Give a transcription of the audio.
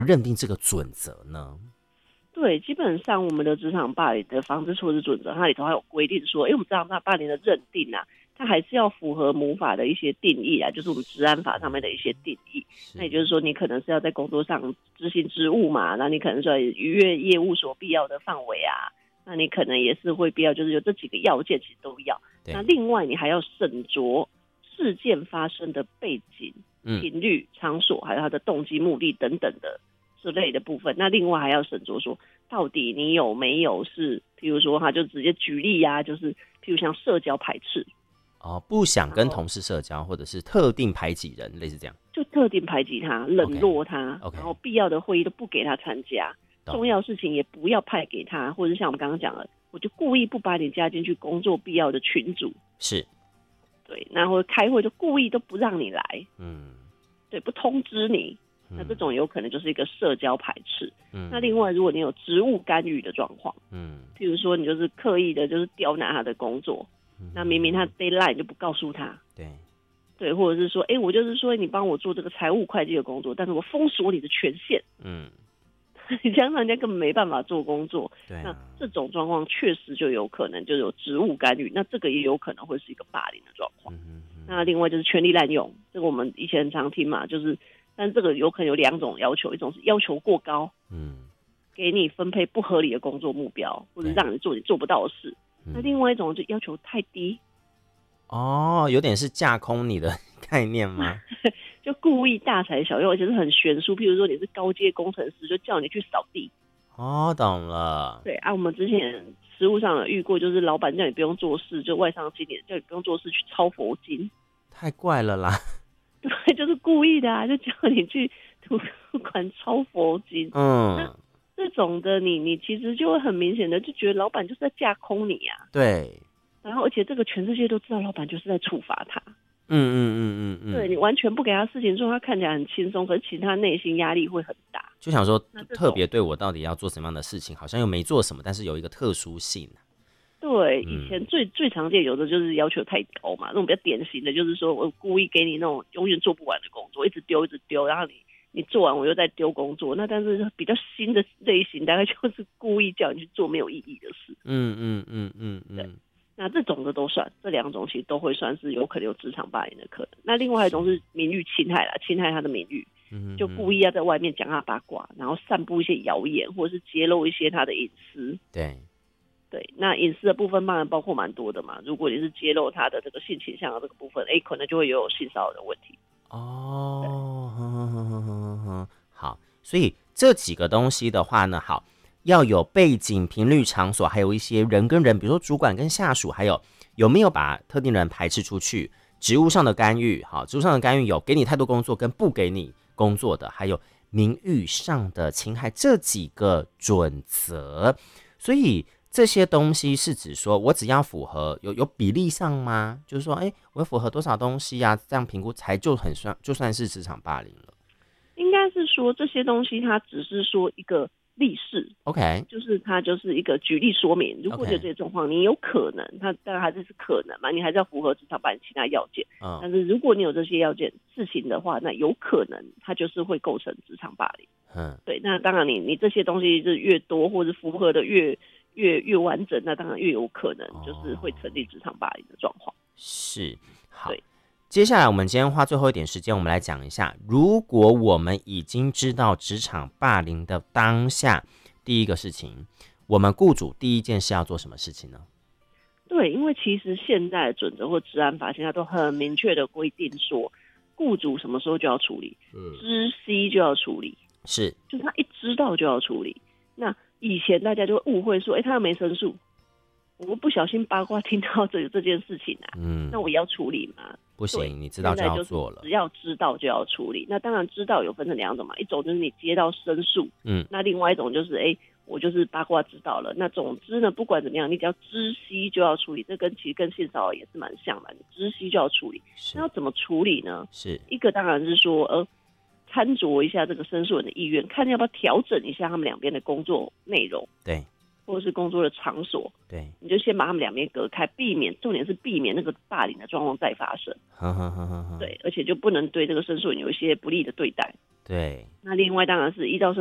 认定这个准则呢？ 对，基本上我们的职场霸凌的防治措施准则，它里头还有规定说，我们职场霸凌的认定啊，它还是要符合母法的一些定义啊，就是我们治安法上面的一些定义。那也就是说，你可能是要在工作上执行职务嘛，那你可能是要逾越业务所必要的范围啊，那你可能也是会必要，就是有这几个要件其实都要。那另外你还要审酌事件发生的背景、频率、场所，还有它的动机、目的等等的之类的部分。那另外还要审酌说，到底你有没有是，譬如说他就直接举例啊，就是譬如像社交排斥。 不想跟同事社交，或者是特定排挤人，类似这样， 就特定排挤他、冷落他， okay. 然后必要的会议都不给他参加，重要事情也不要派给他，或者像我们刚刚讲的，我就故意不把你加进去工作必要的群组， 是， 对，然后开会就故意都不让你来，对，不通知你，那这种有可能就是一个社交排斥。那另外，如果你有职务干预的状况，譬如说你就是刻意的，就是刁难他的工作。那明明他 deadline 就不告诉他，对，或者是说，我就是说你帮我做这个财务会计的工作，但是我封锁你的权限，你这样让人家根本没办法做工作。那这种状况确实就有可能就有职务干预，那这个也有可能会是一个霸凌的状况。那另外就是权力滥用，这个我们以前很常听嘛，就是但这个有可能有两种要求，一种是要求过高，给你分配不合理的工作目标，或者让你做你做不到的事。那另外一种就要求太低， 有点是架空你的概念吗？ 就故意大材小用，而且是很悬殊。譬如说你是高阶工程师，就叫你去扫地。 懂了。 对啊，我们之前实务上有遇过，就是老板叫你不用做事，就外商经理叫你不用做事去抄佛经， 太怪了啦。 对，就是故意的啊，就叫你去图书馆抄佛经。那这种的你其实就会很明显的就觉得老板就是在架空你啊。 对。 然后而且这个全世界都知道老板就是在处罚他。对，你完全不给他事情做，他看起来很轻松，可是其实他内心压力会很大。 就想说特别对我到底要做什么样的事情，好像又没做什么，但是有一个特殊性。 对，以前最常见有的就是要求太高嘛，那种比较典型的就是说我故意给你那种永远做不完的工作，一直丢一直丢，然后你做完我又再丢工作。那但是比较新的类型大概就是故意叫你去做没有意义的事。对，那这种的都算，这两种其实都会算是有可能有职场霸凌的可能。那另外一种是名誉侵害啦，侵害他的名誉，就故意要在外面讲他八卦，然后散布一些谣言，或者是揭露一些他的隐私。对，那隐私的部分当然包括蛮多的嘛。如果你是揭露他的这个性倾向的这个部分，可能就会有性骚扰的问题。 好，所以这几个东西的话呢，好，要有背景、频率、场所，还有一些人跟人，比如说主管跟下属，还有没有把特定人排斥出去，职务上的干预，好，职务上的干预有给你太多工作跟不给你工作的，还有名誉上的侵害，这几个准则。所以这些东西是指说我只要符合有比例上吗？就是说，我符合多少东西啊？这样评估才就算是职场霸凌了。 应该是说这些东西它只是说一个例示 ，OK， 就是它就是一个举例说明。如果有这些状况，你有可能，它当然还是可能嘛，你还是要符合职场霸凌其他要件。但是如果你有这些要件事情的话，那有可能它就是会构成职场霸凌。对，那当然你这些东西是越多或者符合的越完整，那当然越有可能就是会成立职场霸凌的状况。 是，好。 对， 接下来我们今天花最后一点时间，我们来讲一下，如果我们已经知道职场霸凌的当下，第一个事情，我们雇主第一件事要做什么事情呢？ 对，因为其实现在的准则或治安法现在都很明确的规定说，雇主什么时候就要处理，知悉就要处理， 是， 就是他一知道就要处理。那以前大家就会误会说，他又没申诉，我不小心八卦听到这件事情啊，那我也要处理嘛？ 不行，你知道就要做了。 只要知道就要处理。那当然知道有分成两种嘛，一种就是你接到申诉，那另外一种就是我就是八卦知道了。那总之呢，不管怎么样，你只要知悉就要处理，这其实跟性骚扰也是蛮像的，你知悉就要处理。那要怎么处理呢？ 是一个当然是说参酌一下这个申诉人的意愿，看要不要调整一下他们两边的工作内容， 对， 或或者是工作的场所， 对， 你就先把他们两边隔开，重点是避免那个霸凌的状况再发生。对，而且就不能对这个申诉人有一些不利的对待。 对， 那另外当然是依照